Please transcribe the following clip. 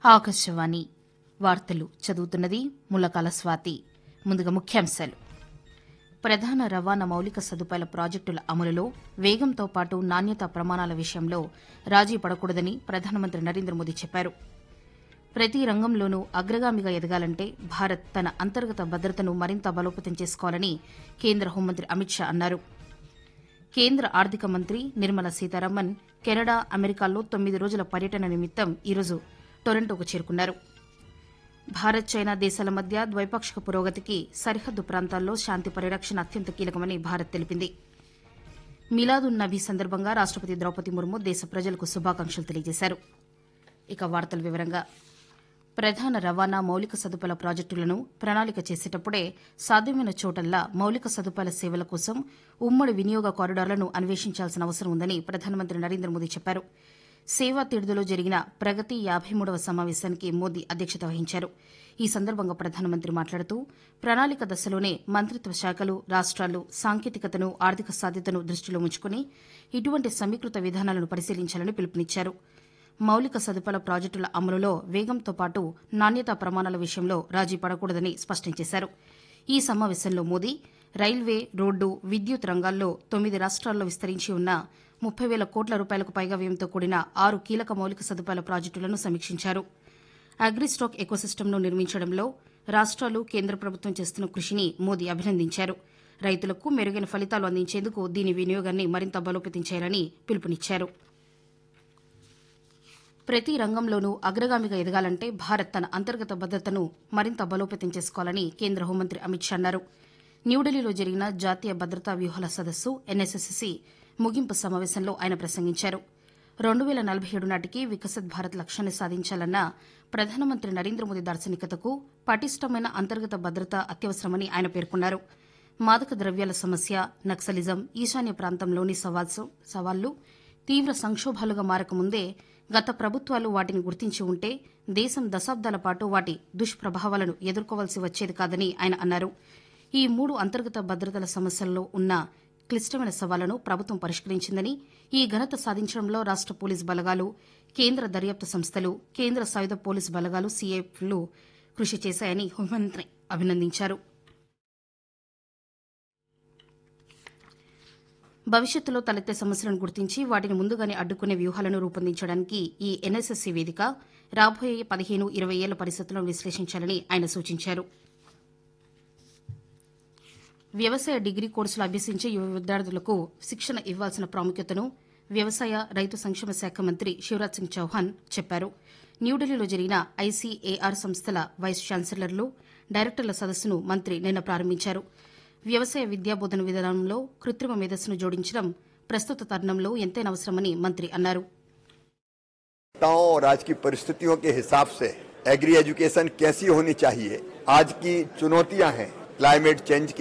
ఆకాశవాణి వార్తలు చదువుతున్నది ముల్లకాల స్వాతి. ముందుగా ముఖ్యాంశాలు. ప్రధాన రవాణా మౌలిక సదుపాయాల ప్రాజెక్టుల అమలులో వేగంతో పాటు నాణ్యతా ప్రమాణాల విషయంలో రాజీ పడకూడదని ప్రధానమంత్రి నరేంద్ర మోదీ చెప్పారు. ప్రతి రంగంలోనూ అగ్రగామిగా ఎదగాలంటే భారత్ తన అంతర్గత భద్రతను మరింత బలోపేతం చేసుకోవాలని కేంద్ర హోంమంత్రి అమిత్ షా అన్నారు. కేంద్ర ఆర్థిక మంత్రి నిర్మలా సీతారామన్ కెనడా, అమెరికాల్లో 9 రోజుల పర్యటన నిమిత్తం ఈరోజు టొరంటోకు చేరుకున్నారు. భారత్, చైనా దేశాల మధ్య ద్వైపాక్షిక పురోగతికి సరిహద్దు ప్రాంతాల్లో శాంతి పరిరక్షణ అత్యంత కీలకమని భారత్ తెలిపింది. మిలాదున్ నబీ సందర్భంగా రాష్టపతి ద్రౌపది ముర్ము దేశ ప్రజలకు శుభాకాంక్షలు తెలియజేశారు. ఇక వార్తల వివరంగా. ప్రధాన రవాణా మౌలిక సదుపాయాల ప్రాజెక్టులను ప్రణాళిక చేసేటప్పుడే సాధ్యమైన చోటల్లా మౌలిక సదుపాయాల సేవల కోసం ఉమ్మడి వినియోగ కారిడార్లను అన్వేషించాల్సిన అవసరం ఉందని ప్రధానమంత్రి నరేంద్ర మోదీ చెప్పారు. సేవా తీర్థలో జరిగిన ప్రగతి 53వ సమావేశానికి మోదీ అధ్యక్షత వహించారు. ఈ సందర్భంగా ప్రధానమంత్రి మాట్లాడుతూ ప్రణాళిక దశలోనే మంత్రిత్వ శాఖలు, రాష్ట్రాలు సాంకేతికతను, ఆర్థిక సాధ్యతను దృష్టిలో ఉంచుకుని ఇటువంటి సమీకృత విధానాలను పరిశీలించాలని పిలుపునిచ్చారు. మౌలిక సదుపాయాల ప్రాజెక్టుల అమలులో వేగంతో పాటు నాణ్యతా ప్రమాణాల విషయంలో రాజీ పడకూడదని స్పష్టం చేశారు. ఈ సమావేశంలో మోదీ రైల్వే, రోడ్డు, విద్యుత్ రంగాల్లో 9 రాష్ట్రాల్లో విస్తరించి ఉన్న 30,000 కోట్ల రూపాయలకు పైగా వ్యయంతో కూడిన 6 కీలక మౌలిక సదుపాయాల ప్రాజెక్టులను సమీక్షించారు. అగ్రిస్టాక్ ఎకోసిస్టమ్ను నిర్మించడంలో రాష్ట్రాలు, కేంద్ర ప్రభుత్వం చేస్తున్న కృషిని మోదీ అభినందించారు. రైతులకు మెరుగైన ఫలితాలు అందించేందుకు దీని వినియోగాన్ని మరింత బలోపేతం చేయాలని పిలుపునిచ్చారు. ప్రతి రంగంలోనూ అగ్రగామిగా ఎదగాలంటే భారత్ తన అంతర్గత భద్రతను మరింత బలోపేతం చేసుకోవాలని కేంద్ర హోంమంత్రి అమిత్ షా అన్నారు. న్యూఢిల్లీలో జరిగిన జాతీయ భద్రతా వ్యూహాల సదస్సు ఎన్ఎస్ఎస్సి ముగింపు సమావేశంలో ఆయన ప్రసంగించారు. 2047 నాటికి వికసిత్ భారత్ లక్ష్యాన్ని సాధించాలన్న ప్రధానమంత్రి నరేంద్ర మోదీ దార్శనికతకు పటిష్టమైన అంతర్గత భద్రత అత్యవసరమని ఆయన పేర్కొన్నారు. మాదక ద్రవ్యాల సమస్య, నక్సలిజం, ఈశాన్య ప్రాంతంలోని సవాళ్లు తీవ్ర సంక్షోభాలుగా మారకముందే గత ప్రభుత్వాలు వాటిని గుర్తించి ఉంటే దేశం దశాబ్దాల పాటు వాటి దుష్ప్రభావాలను ఎదుర్కోవాల్సి వచ్చేది కాదని ఆయన అన్నారు. ఈ 3 అంతర్గత భద్రతల సమస్యల్లో ఉన్న క్లిష్టమైన సవాళ్లను ప్రభుత్వం పరిష్కరించిందని, ఈ ఘనత సాధించడంలో రాష్ట పోలీసు బలగాలు, కేంద్ర దర్యాప్తు సంస్థలు, కేంద్ర సాయుధ పోలీసు బలగాలు సీఏఎఫ్లు కృషి చేశాయని హోంమంత్రి అభినందించారు. భవిష్యత్తులో తలెత్తే సమస్యలను గుర్తించి వాటిని ముందుగానే అడ్డుకునే వ్యూహాలను రూపొందించడానికి ఈ ఎన్ఎస్ఎస్సీ వేదిక రాబోయే 15-20 ఏళ్ల పరిస్థితులను విశ్లేషించాలని ఆయన సూచించారు. వ్యవసాయ డిగ్రీ కోర్సులు అభ్యసించే యువ విద్యార్థులకు శిక్షణ ఇవ్వాల్సిన ప్రాముఖ్యతను వ్యవసాయ, రైతు సంక్షేమ శాఖ మంత్రి శివరాజ్ సింగ్ చౌహాన్ చెప్పారు. న్యూఢిల్లీలో జరిగిన ఐసీఏఆర్ సంస్థల వైస్ ఛాన్సలర్లు, డైరెక్టర్ల సదస్సును మంత్రి నిన్న ప్రారంభించారు. వ్యవసాయ విద్యాబోధన విధానంలో కృత్రిమ మేధస్సును జోడించడం ప్రస్తుత తరుణంలో ఎంతైనా అవసరమని మంత్రి అన్నారు. और आज की परिस्थितियों के हिसाब से एग्री एजुकेशन कैसी होनी चाहिए, आज की चुनौतियां हैं, क्लाइमेट चेंज की